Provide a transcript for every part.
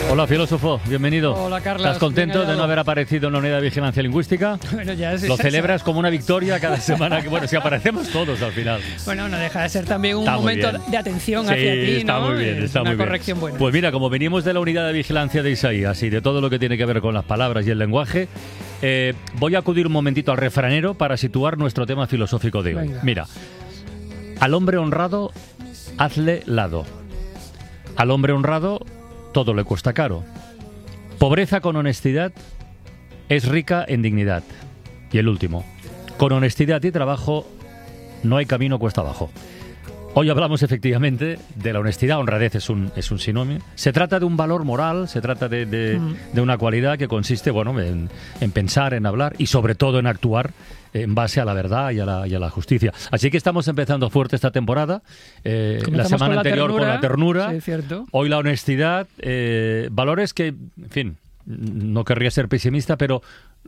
Hola, filósofo, bienvenido. Hola, Carlos. ¿Estás contento de no haber aparecido en la unidad de vigilancia lingüística? Bueno, ya es Lo esa. celebras como una victoria cada semana. Que, bueno, si aparecemos todos al final. Bueno, no deja de ser también un Está muy momento bien. de atención Sí, hacia ti, está ¿no? muy bien, está una muy bien. corrección buena. Pues mira, como venimos de la unidad de vigilancia de Isaías y de todo lo que tiene que ver con las palabras y el lenguaje, voy a acudir un momentito al refranero para situar nuestro tema filosófico de hoy. Venga. Mira, al hombre honrado, hazle lado. Al hombre honrado, todo le cuesta caro. Pobreza con honestidad es rica en dignidad. Y el último, con honestidad y trabajo no hay camino cuesta abajo. Hoy hablamos efectivamente de la honestidad. Honradez es un sinónimo. Se trata de un valor moral, se trata de una cualidad que consiste, bueno, en pensar, en hablar y sobre todo en actuar en base a la verdad y a la justicia. Así que estamos empezando fuerte esta temporada. La Comenzamos semana con la anterior con la ternura. Sí, cierto. Hoy la honestidad. Valores que, en fin, no querría ser pesimista, pero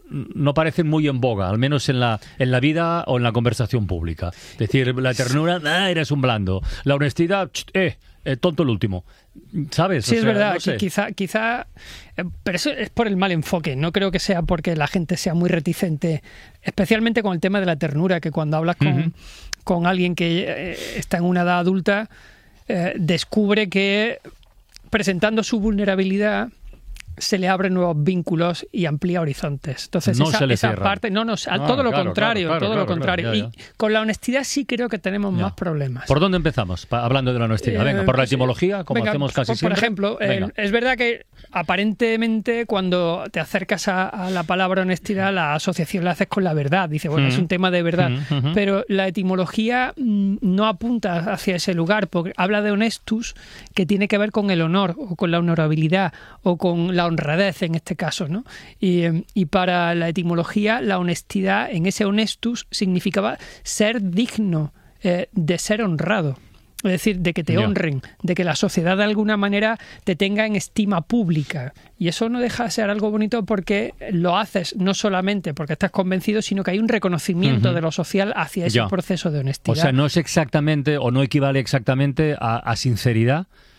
no parecen muy en boga, al menos en la vida o en la conversación pública. Es decir, la ternura, eres un blando. La honestidad, tonto el último. ¿Sabes? Sí, O es sea, verdad, no sé. quizá, pero eso es por el mal enfoque. No creo que sea porque la gente sea muy reticente, especialmente con el tema de la ternura, que cuando hablas con alguien que está en una edad adulta, descubre que presentando su vulnerabilidad se le abren nuevos vínculos y amplía horizontes. Entonces No se le esa cierran. parte, todo lo contrario, todo lo contrario. Ya. Y con la honestidad sí creo que tenemos Ya. más problemas. ¿Por dónde empezamos? Hablando de la honestidad. Venga, por la etimología, como Venga, hacemos casi por siempre. ejemplo, Venga. es verdad que aparentemente cuando te acercas a la palabra honestidad, la asociación la haces con la verdad. Dice, bueno, es un tema de verdad. Pero la etimología no apunta hacia ese lugar, porque habla de honestus, que tiene que ver con el honor, o con la honorabilidad, o con la honradez en este caso, ¿no? Y para la etimología, la honestidad, en ese honestus, significaba ser digno de ser honrado. Es decir, de que te Ya. honren, de que la sociedad de alguna manera te tenga en estima pública. Y eso no deja de ser algo bonito porque lo haces no solamente porque estás convencido, sino que hay un reconocimiento de lo social hacia ese Ya. proceso de honestidad. O sea, no es exactamente o no equivale exactamente a sinceridad,